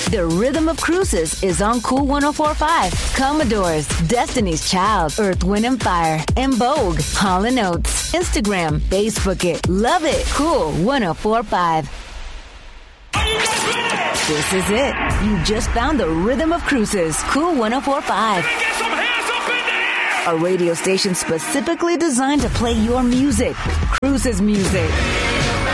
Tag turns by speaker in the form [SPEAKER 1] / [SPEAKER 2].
[SPEAKER 1] The Rhythm of Cruises is on Cool 104.5. Commodores, Destiny's Child, Earth, Wind & Fire, and Vogue, Hall & Oates. Instagram, Facebook it, love it. Cool 104.5. This is it. You just found the Rhythm of Cruises. Cool 104.5. A radio station specifically designed to play your music. Cruises music.